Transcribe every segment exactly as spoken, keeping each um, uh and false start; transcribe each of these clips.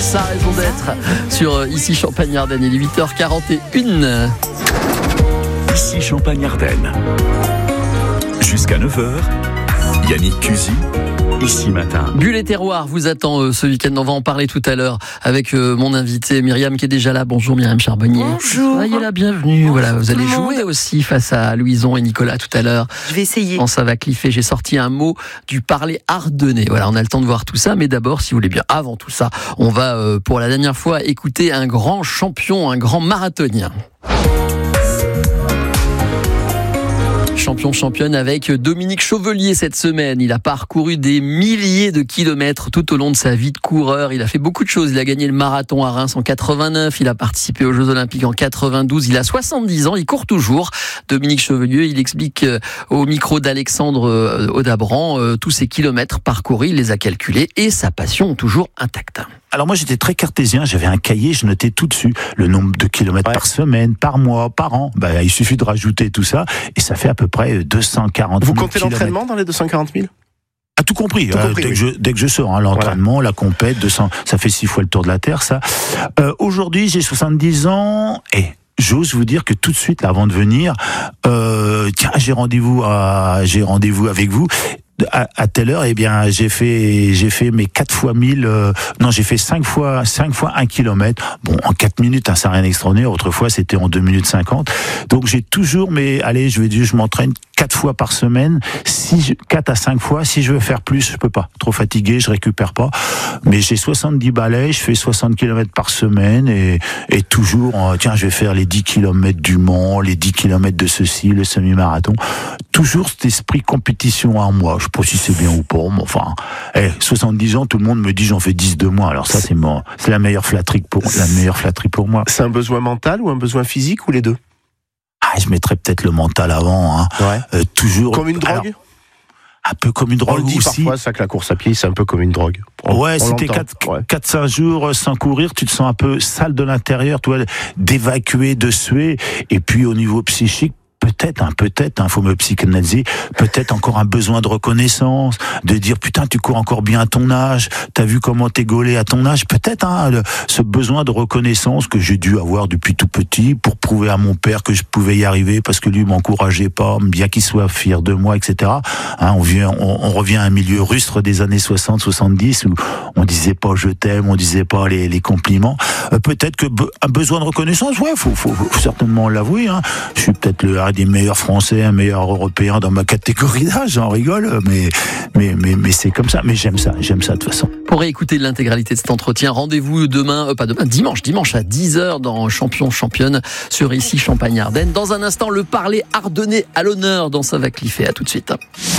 sa raison d'être sur Ici Champagne-Ardenne. Il est huit heures quarante et une. Ici Champagne-Ardenne. Jusqu'à neuf heures, Yannick Cusy, Ici Matin. Bulle et Terroir vous attend euh, ce week-end. On va en parler tout à l'heure avec euh, mon invité Myriam qui est déjà là. Bonjour Myriam Charbonnier. Bonjour. Soyez la bienvenue. Bonjour, voilà, vous allez tout le jouer monde. aussi face à Louison et Nicolas tout à l'heure. Je vais essayer. Quand ça va cliffer, j'ai sorti un mot du parler ardennais. Voilà, on a le temps de voir tout ça, mais d'abord, si vous voulez bien, avant tout ça, on va euh, pour la dernière fois écouter un grand champion, un grand marathonien. Champion, championne avec Dominique Chauvelier cette semaine. Il a parcouru des milliers de kilomètres tout au long de sa vie de coureur. Il a fait beaucoup de choses. Il a gagné le marathon à Reims en quatre-vingt-neuf. Il a participé aux Jeux Olympiques en quatre-vingt-douze. Il a soixante-dix ans. Il court toujours. Dominique Chauvelier, il explique au micro d'Alexandre Audabran tous ses kilomètres parcourus. Il les a calculés et sa passion toujours intacte. Alors moi j'étais très cartésien, j'avais un cahier, je notais tout dessus le nombre de kilomètres ouais. par semaine, par mois, par an. Bah, il suffit de rajouter tout ça et ça fait à peu près deux cent quarante mille. Vous comptez l'entraînement dans les deux cent quarante mille ? Ah, tout compris, tout euh, compris dès, oui. que je, dès que je sors, hein, l'entraînement, voilà. La compète, deux cents, ça fait six fois le tour de la Terre, ça. Euh, aujourd'hui, j'ai soixante-dix ans et j'ose vous dire que tout de suite, là, avant de venir, euh, tiens, j'ai rendez-vous, à, j'ai rendez-vous avec vous. À, à telle heure, eh bien, j'ai fait, j'ai fait mes quatre fois mille, euh, non, j'ai fait cinq fois, cinq fois un kilomètre. Bon, en quatre minutes, hein, c'est rien d'extraordinaire. Autrefois, c'était en deux minutes cinquante. Donc, j'ai toujours, mais, allez, je vais dire, je m'entraîne quatre fois par semaine. Si je, quatre à cinq fois. Si je veux faire plus, je peux pas. Trop fatigué, je récupère pas. Mais j'ai soixante-dix balais, je fais soixante kilomètres par semaine et, et toujours, euh, tiens, je vais faire les dix kilomètres du Mans, les dix kilomètres de ceci, le semi-marathon. Toujours cet esprit compétition en moi. Je sais pas si c'est bien ou pas, mais enfin, eh, soixante-dix ans, tout le monde me dit j'en fais dix de moins. Alors ça, c'est mon, c'est la meilleure flatterie pour, la meilleure flatterie pour moi. C'est un besoin mental ou un besoin physique ou les deux ? Ah, je mettrais peut-être le mental avant, hein. Ouais. Euh, toujours. Comme une drogue ? Alors, un peu comme une drogue on le dit aussi. Parfois, ça que la course à pied, c'est un peu comme une drogue. On, ouais, on c'était quatre cinq jours sans courir, tu te sens un peu sale de l'intérieur, tu vois, d'évacuer, de suer. Et puis au niveau psychique, peut-être, hein, peut-être, hein, faut me psychanalyser, peut-être encore un besoin de reconnaissance, de dire putain tu cours encore bien à ton âge, t'as vu comment t'es gaulé à ton âge, peut-être hein, le, ce besoin de reconnaissance que j'ai dû avoir depuis tout petit pour prouver à mon père que je pouvais y arriver parce que lui m'encourageait pas, bien qu'il soit fier de moi, et cetera. Hein, on, vient, on, on revient à un milieu rustre des années soixante soixante-dix où on disait pas je t'aime, on disait pas les, les compliments. Euh, peut-être que be, un besoin de reconnaissance, ouais, faut, faut, faut certainement l'avouer. Hein. Je suis peut-être le des meilleurs Français, un meilleur Européen dans ma catégorie d'âge, j'en rigole, mais, mais, mais, mais c'est comme ça. Mais j'aime ça, j'aime ça de toute façon. Pour réécouter l'intégralité de cet entretien, rendez-vous demain, euh, pas demain, dimanche, dimanche à dix heures dans Champion Championne sur Ici Champagne-Ardenne. Dans un instant, le parler ardennais à l'honneur dans Ça va cliffer. À tout de suite.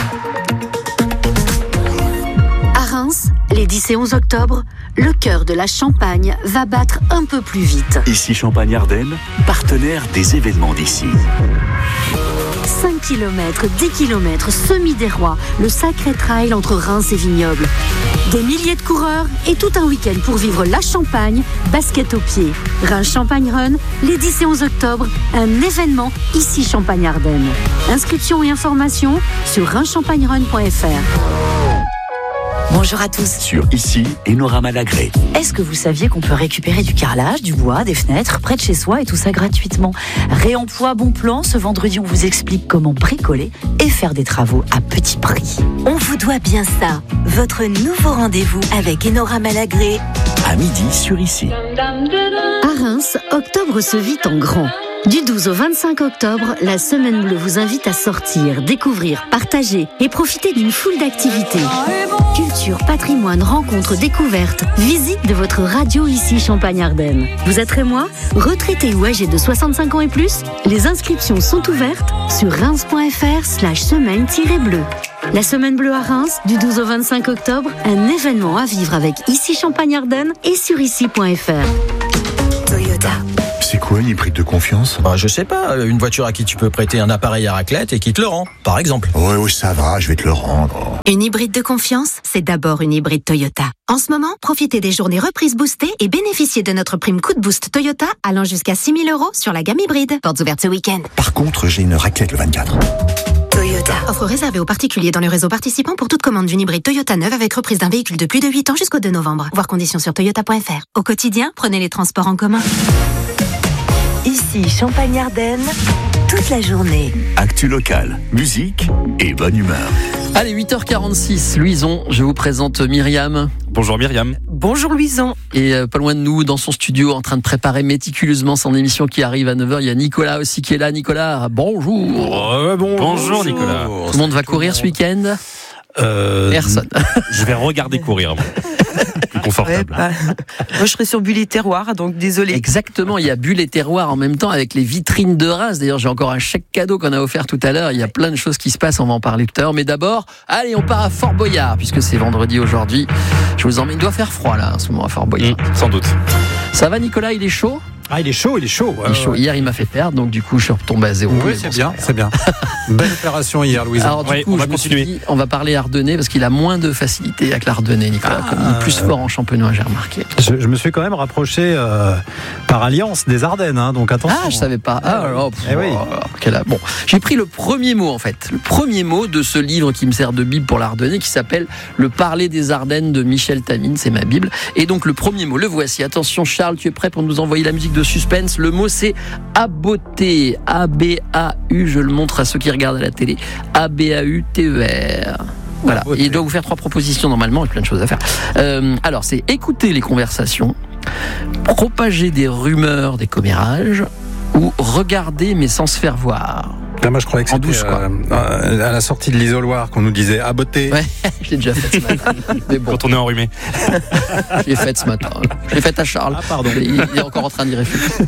À Reims, les dix et onze octobre, le cœur de la Champagne va battre un peu plus vite. Ici Champagne-Ardenne, partenaire des événements d'ici. cinq kilomètres, dix kilomètres, Semi des Rois, le sacré trail entre Reims et Vignoble. Des milliers de coureurs et tout un week-end pour vivre la Champagne, basket aux pieds. Reims Champagne Run, les dix et onze octobre, un événement Ici Champagne-Ardenne. Inscriptions et informations sur reims champagne run point f r. Bonjour à tous. Sur Ici, Enora Malagré. Est-ce que vous saviez qu'on peut récupérer du carrelage, du bois, des fenêtres près de chez soi et tout ça gratuitement ? Réemploi bon plan, ce vendredi on vous explique comment bricoler et faire des travaux à petit prix. On vous doit bien ça. Votre nouveau rendez-vous avec Enora Malagré. À midi sur Ici. À Reims, octobre se vit en grand. Du douze au vingt-cinq octobre, la Semaine Bleue vous invite à sortir, découvrir, partager et profiter d'une foule d'activités. Culture, patrimoine, rencontres, découvertes, visite de votre radio Ici Champagne-Ardenne. Vous êtes rémois, retraité ou âgé de soixante-cinq ans et plus? Les inscriptions sont ouvertes sur reims point f r slash semaine bleue. La Semaine Bleue à Reims, du douze au vingt-cinq octobre, un événement à vivre avec Ici Champagne-Ardenne et sur ici point f r. Toyota. C'est quoi une hybride de confiance ? Bah, je sais pas, une voiture à qui tu peux prêter un appareil à raclette et qui te le rend, par exemple. Ouais, oui, ça va, je vais te le rendre. Une hybride de confiance, c'est d'abord une hybride Toyota. En ce moment, profitez des journées reprises boostées et bénéficiez de notre prime coup de boost Toyota allant jusqu'à six mille euros sur la gamme hybride. Portes ouvertes ce week-end. Par contre, j'ai une raclette le vingt-quatre. Toyota. Offre réservée aux particuliers dans le réseau participant pour toute commande d'une hybride Toyota neuve avec reprise d'un véhicule de plus de huit ans jusqu'au deux novembre. Voir conditions sur toyota point f r. Au quotidien, prenez les transports en commun. Ici, Champagne-Ardenne, toute la journée. Actu locale, musique et bonne humeur. Allez, huit heures quarante-six, Louison, je vous présente Myriam. Bonjour Myriam. Bonjour Louison. Et euh, pas loin de nous, dans son studio, en train de préparer méticuleusement son émission qui arrive à neuf heures, il y a Nicolas aussi qui est là. Nicolas, bonjour. Euh, bon, bonjour Nicolas. Tout le monde va courir ce week-end ? euh, Personne. Je vais regarder courir. Moi. Plus confortable. Ouais, bah, moi je serai sur Bulle et Terroir, donc désolé. Exactement, il y a Bulle et Terroir en même temps avec les vitrines de Reims. D'ailleurs, j'ai encore un chèque cadeau qu'on a offert tout à l'heure. Il y a plein de choses qui se passent, on va en parler tout à l'heure. Mais d'abord, allez, on part à Fort Boyard, puisque c'est vendredi aujourd'hui. Je vous emmène, il doit faire froid là, en ce moment à Fort Boyard. Mmh, sans doute. Ça va Nicolas, il est chaud ? Ah, il est chaud, il est chaud. Il est chaud. Hier, il m'a fait perdre, donc du coup, je suis retombé à zéro. Oui, c'est bien, c'est bien. Belle opération hier, Louise. Alors, du oui, coup, on va je continuer. me suis dit, on va parler ardennais parce qu'il a moins de facilité avec l'ardennais, Nicolas. Ah, comme il est plus fort en champenois, j'ai remarqué. Je, je me suis quand même rapproché euh, par alliance des Ardennes, hein, donc attention. Ah, je savais pas. Ah, alors, pff, Eh oui. oh, quelle a- Bon, j'ai pris le premier mot en fait, le premier mot de ce livre qui me sert de bible pour l'Ardennais, qui s'appelle Le Parler des Ardennes de Michel Tamine, c'est ma bible. Et donc le premier mot, le voici. Attention, Charles, tu es prêt pour nous envoyer la musique de suspense ? Le mot c'est aboter, A B A U. Je le montre à ceux qui regardent à la télé. A B A U T E R. Voilà. Aboter. Et il doit vous faire trois propositions normalement, il y a plein de choses à faire. Euh, alors c'est écouter les conversations, propager des rumeurs, des commérages, ou regarder mais sans se faire voir. Là, moi, je croyais que En c'était douce, quoi. euh, euh, à la sortie de l'isoloir qu'on nous disait à beauté. Ouais, je l'ai déjà fait ce matin. Mais bon, Quand on est enrhumé. je l'ai fait ce matin. Je l'ai fait à Charles. Ah, pardon. Il il est encore en train d'y réfléchir.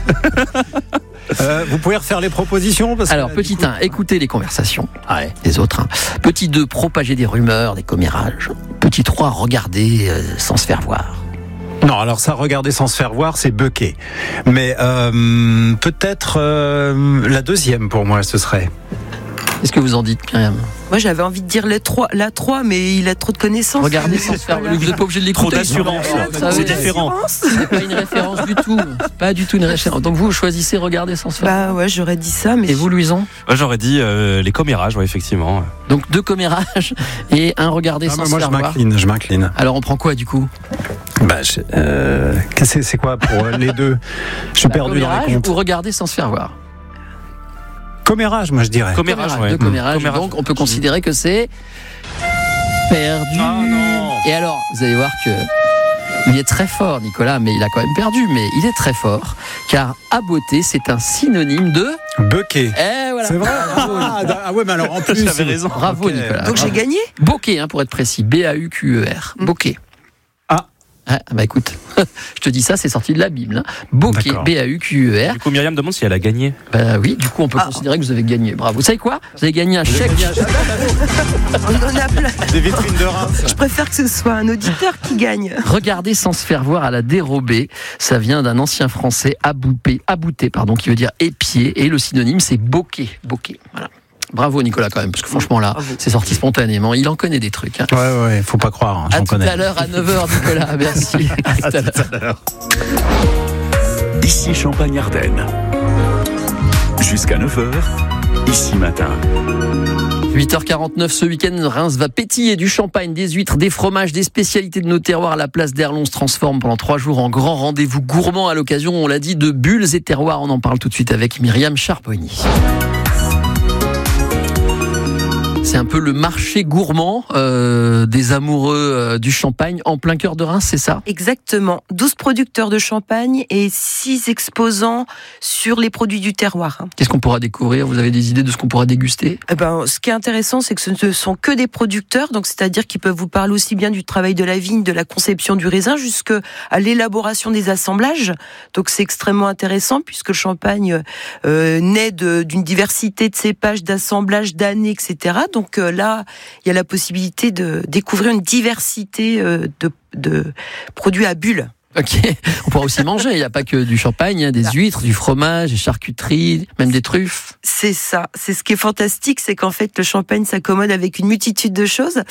Euh, vous pouvez refaire les propositions parce que, Alors, euh, petit du coup- un, écouter les conversations Ouais. des autres. hein. Petit deux, propager des rumeurs, des commérages. Petit trois, regarder euh, sans se faire voir. Non, alors ça, regarder sans se faire voir, c'est bucker. Mais euh, peut-être euh, la deuxième pour moi, ce serait. Qu'est-ce que vous en dites, Myriam ? Moi j'avais envie de dire la trois, la trois, mais il a trop de connaissances. Regarder sans se faire voir. Vous n'êtes pas obligé de l'écouter. Trop d'assurance. Non, ça, C'est oui, différent. C'est pas une référence du tout. C'est pas du tout une référence. Donc vous choisissez regarder sans se faire voir. Bah ouais, j'aurais dit ça, mais. Et vous, Louison ? Moi, j'aurais dit euh, les commérages, ouais, effectivement. Donc deux commérages et un regarder Ah, sans moi, se je faire voir. m'incline, je m'incline. Alors on prend quoi du coup ? Bah, je- euh, qu'est-ce que c'est quoi pour euh, les deux? Je suis Bah, perdu dans les commérage comptes. ou regarder sans se faire voir ? Commérage, moi je dirais. Commérage, ouais. Deux commérages. Commérage. Donc on peut considérer que c'est perdu. Ah, non. Et alors, vous allez voir que il est très fort, Nicolas, mais il a quand même perdu. Mais il est très fort, car aboter, c'est un synonyme de. Bucker. Eh voilà. C'est vrai. Bravo, Ah, Nicolas. ah ouais, mais alors en plus. J'avais raison. Bravo, Ok. Nicolas. Donc j'ai Bravo. gagné. Bokeh, hein, pour être précis. B A U Q E R. Mm. Bokeh. Ah. Ah, bah écoute, je te dis ça, c'est sorti de la Bible. Hein. Bokeh, D'accord. B A U Q E R. Du coup, Myriam demande si elle a gagné. Bah oui, du coup, on peut considérer que vous avez gagné. Bravo. Vous savez quoi ? Vous avez gagné un chèque. On en a plein. Des vitrines de Reims. Je préfère que ce soit un auditeur qui gagne. Regarder sans se faire voir à la dérobée, ça vient d'un ancien français aboupé, abouté, pardon, qui veut dire épier, et le synonyme c'est bokeh, bokeh. Voilà. Bravo Nicolas quand même, parce que franchement là, Bravo. c'est sorti spontanément. Il en connaît des trucs. Hein. Ouais, ouais, faut pas croire. Hein, À j'en tout connais. à l'heure à neuf heures Nicolas, merci. À tout à l'heure. Ici Champagne-Ardenne. Jusqu'à neuf heures, ici matin. huit heures quarante-neuf ce week-end, Reims va pétiller du champagne, des huîtres, des fromages, des spécialités de nos terroirs. La place d'Erlon se transforme pendant trois jours en grand rendez-vous gourmand à l'occasion, on l'a dit, de bulles et terroirs. On en parle tout de suite avec Myriam Charbonny. C'est un peu le marché gourmand euh, des amoureux euh, du champagne en plein cœur de Reims, c'est ça ? Exactement. douze producteurs de champagne et six exposants sur les produits du terroir. Qu'est-ce qu'on pourra découvrir ? Vous avez des idées de ce qu'on pourra déguster ? Eh ben, ce qui est intéressant, c'est que ce ne sont que des producteurs, donc c'est-à-dire qu'ils peuvent vous parler aussi bien du travail de la vigne, de la conception du raisin, jusqu'à l'élaboration des assemblages. Donc c'est extrêmement intéressant puisque le champagne euh, naît de, d'une diversité de cépages, d'assemblages, d'années, et cetera. Donc euh, là, il y a la possibilité de découvrir une diversité euh, de, de produits à bulles. Ok, on pourra aussi manger, il n'y a pas que du champagne, il y a des huîtres, du fromage, des charcuteries, même des truffes. C'est ça, c'est ce qui est fantastique, c'est qu'en fait le champagne s'accommode avec une multitude de choses.